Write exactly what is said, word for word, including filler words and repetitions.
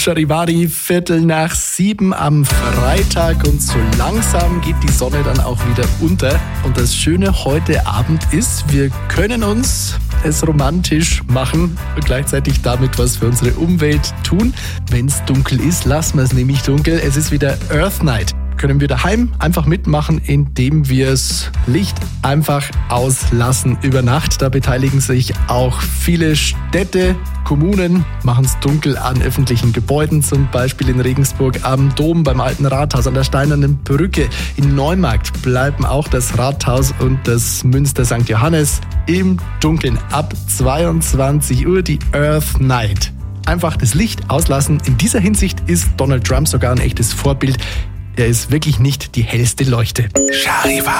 Charivari, Viertel nach sieben am Freitag und so langsam geht die Sonne dann auch wieder unter. Und das Schöne heute Abend ist, wir können uns es romantisch machen und gleichzeitig damit was für unsere Umwelt tun. Wenn es dunkel ist, lassen wir es nämlich dunkel. Es ist wieder Earth Night. Können wir daheim einfach mitmachen, indem wir das Licht einfach auslassen über Nacht. Da beteiligen sich auch viele Städte, Kommunen, machen es dunkel an öffentlichen Gebäuden, zum Beispiel in Regensburg am Dom, beim Alten Rathaus, an der Steinernen Brücke. In Neumarkt bleiben auch das Rathaus und das Münster Sankt Johannes im Dunkeln. Ab zweiundzwanzig Uhr die Earth Night. Einfach das Licht auslassen. In dieser Hinsicht ist Donald Trump sogar ein echtes Vorbild. Er ist wirklich nicht die hellste Leuchte. Charivari.